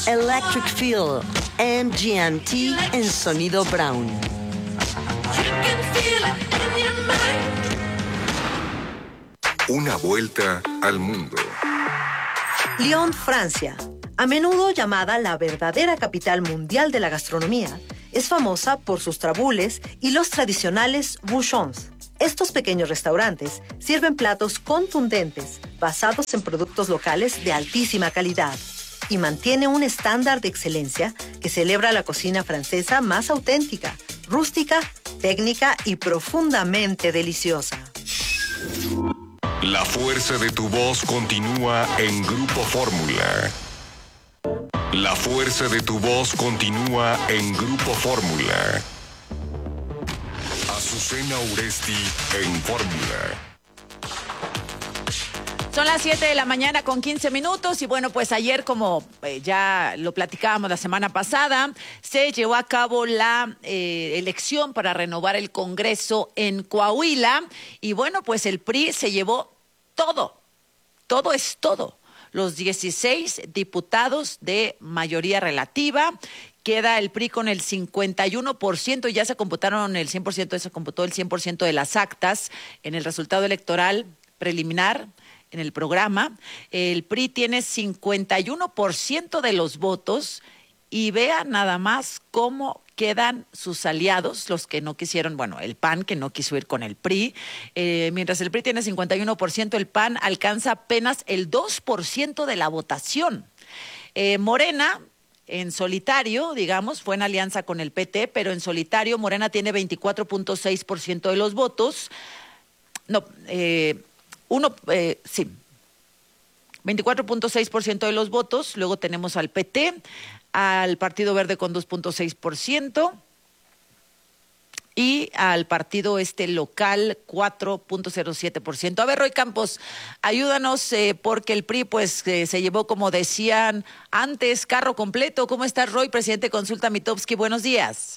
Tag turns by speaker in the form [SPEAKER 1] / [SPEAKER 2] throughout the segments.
[SPEAKER 1] Electric Feel, MGMT en sonido Brown.
[SPEAKER 2] Una vuelta al mundo.
[SPEAKER 3] Lyon, Francia, a menudo llamada la verdadera capital mundial de la gastronomía, es famosa por sus trabules y los tradicionales bouchons. Estos pequeños restaurantes sirven platos contundentes, basados en productos locales de altísima calidad, y mantiene un estándar de excelencia que celebra la cocina francesa más auténtica, rústica, técnica y profundamente deliciosa.
[SPEAKER 2] La fuerza de tu voz continúa en Grupo Fórmula. La fuerza de tu voz continúa en Grupo Fórmula. Azucena Uresti en Fórmula.
[SPEAKER 4] Son las 7 de la mañana con 15 minutos y bueno, pues ayer, como ya lo platicábamos la semana pasada, se llevó a cabo la elección para renovar el Congreso en Coahuila y bueno, pues el PRI se llevó todo es todo. Los 16 diputados de mayoría relativa. Queda el PRI con el 51% y ya se computaron el 100%, se computó el 100% de las actas en el resultado electoral preliminar. En el programa, el PRI tiene 51% de los votos y vea nada más cómo quedan sus aliados, los que no quisieron, bueno, el PAN que no quiso ir con el PRI, mientras el PRI tiene 51%, el PAN alcanza apenas el 2% de la votación. Morena, en solitario, digamos, fue en alianza con el PT, pero en solitario Morena tiene 24.6% de los votos. No, 24.6% de los votos. Luego tenemos al PT, al Partido Verde con 2.6% y al partido local 4.07%. A ver, Roy Campos, ayúdanos porque el PRI pues se llevó, como decían antes, carro completo. ¿Cómo estás, Roy? Presidente Consulta Mitofsky, buenos días.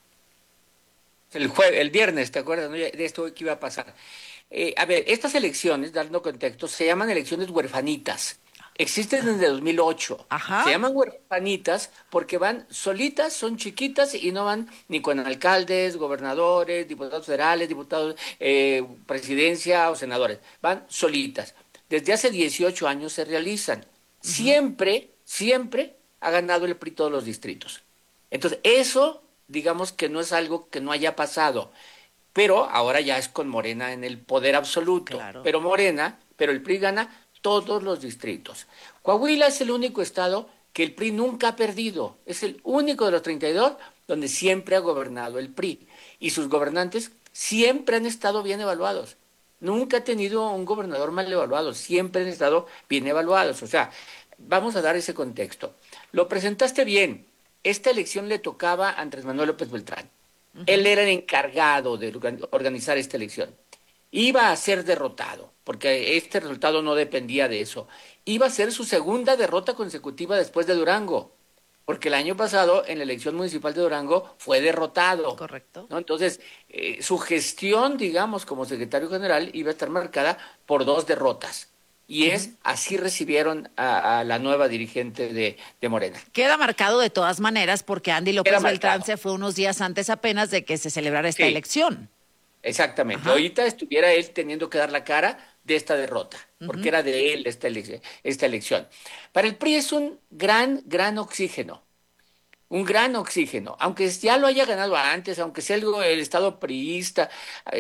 [SPEAKER 5] El viernes, ¿te acuerdas, no? De esto que iba a pasar. A ver, estas elecciones, dando contexto, se llaman elecciones huerfanitas. Existen desde 2008.
[SPEAKER 4] Ajá.
[SPEAKER 5] Se llaman huerfanitas porque van solitas, son chiquitas y no van ni con alcaldes, gobernadores, diputados federales, diputados, presidencia o senadores. Van solitas. Desde hace 18 años se realizan. Siempre ha ganado el PRI todos los distritos. Entonces, eso, digamos que no es algo que no haya pasado. Pero ahora ya es con Morena en el poder absoluto.
[SPEAKER 4] Claro.
[SPEAKER 5] Pero el PRI gana todos los distritos. Coahuila es el único estado que el PRI nunca ha perdido. Es el único de los 32 donde siempre ha gobernado el PRI. Y sus gobernantes siempre han estado bien evaluados. Nunca ha tenido un gobernador mal evaluado. Siempre han estado bien evaluados. O sea, vamos a dar ese contexto. Lo presentaste bien. Esta elección le tocaba a Andrés Manuel López Beltrán. Él era el encargado de organizar esta elección. Iba a ser derrotado, porque este resultado no dependía de eso. Iba a ser su segunda derrota consecutiva después de Durango, porque el año pasado en la elección municipal de Durango fue derrotado.
[SPEAKER 4] Correcto.
[SPEAKER 5] ¿No? Entonces, su gestión, digamos, como secretario general iba a estar marcada por 2 derrotas. Y así recibieron a la nueva dirigente de Morena.
[SPEAKER 4] Queda marcado de todas maneras porque Andy López Beltrán se fue unos días antes apenas de que se celebrara esta elección.
[SPEAKER 5] Exactamente.
[SPEAKER 4] Ajá.
[SPEAKER 5] Ahorita estuviera él teniendo que dar la cara de esta derrota, porque era de él esta elección. Para el PRI es un gran oxígeno. Un gran oxígeno. Aunque ya lo haya ganado antes, aunque sea el estado priista,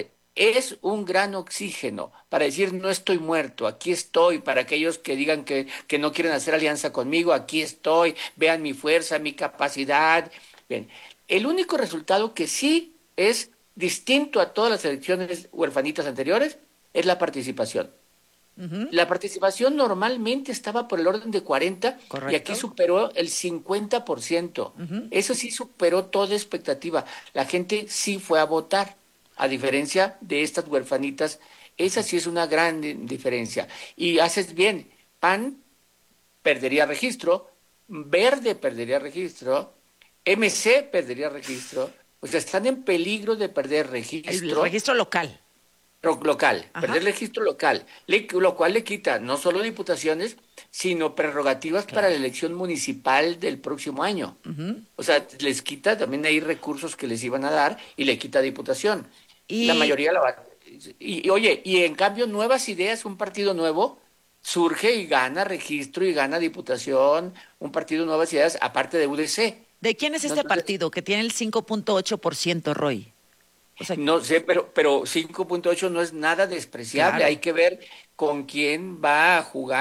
[SPEAKER 5] es un gran oxígeno para decir no estoy muerto, aquí estoy, para aquellos que digan que no quieren hacer alianza conmigo, aquí estoy, vean mi fuerza, mi capacidad. Bien, el único resultado que sí es distinto a todas las elecciones huerfanitas anteriores es la participación. La participación normalmente estaba por el orden de 40. Correcto. Y aquí superó el 50%. Eso sí superó toda expectativa. La gente sí fue a votar. A diferencia de estas huerfanitas, esa sí es una gran diferencia. Y haces bien, PAN perdería registro, Verde perdería registro, MC perdería registro, o sea, están en peligro de perder registro.
[SPEAKER 4] El registro local.
[SPEAKER 5] local,
[SPEAKER 4] Ajá.
[SPEAKER 5] perder el registro local, lo cual le quita no solo diputaciones, sino prerrogativas para la elección municipal del próximo año. O sea, les quita también ahí recursos que les iban a dar y le quita diputación.
[SPEAKER 4] Y
[SPEAKER 5] La mayoría la va. Oye, y en cambio, nuevas ideas, un partido nuevo surge y gana registro y gana diputación, un partido nuevas ideas, aparte de UDC.
[SPEAKER 4] ¿de quién es este
[SPEAKER 5] Entonces,
[SPEAKER 4] partido que tiene el 5.8%, Roy? O sea,
[SPEAKER 5] no sé, pero 5.8 no es nada despreciable.
[SPEAKER 4] Claro.
[SPEAKER 5] Hay que ver con quién va a jugar.